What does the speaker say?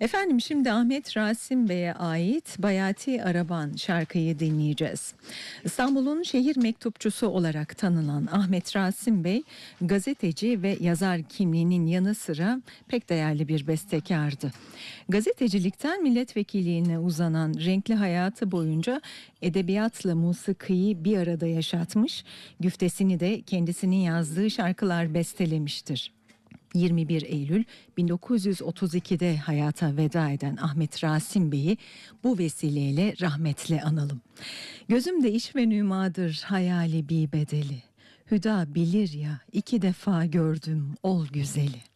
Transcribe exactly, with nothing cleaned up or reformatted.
Efendim şimdi Ahmet Rasim Bey'e ait Bayati Araban şarkıyı dinleyeceğiz. İstanbul'un şehir mektupçusu olarak tanınan Ahmet Rasim Bey, gazeteci ve yazar kimliğinin yanı sıra pek değerli bir bestekardı. Gazetecilikten milletvekilliğine uzanan renkli hayatı boyunca edebiyatla musikiyi bir arada yaşatmış, güftesini de kendisinin yazdığı şarkılar bestelemiştir. yirmi bir Eylül bin dokuz yüz otuz ikide hayata veda eden Ahmet Rasim Bey'i bu vesileyle rahmetle analım. Gözümde iş ve nümadır hayali bir bedeli. Hüda bilir ya iki defa gördüm ol güzeli.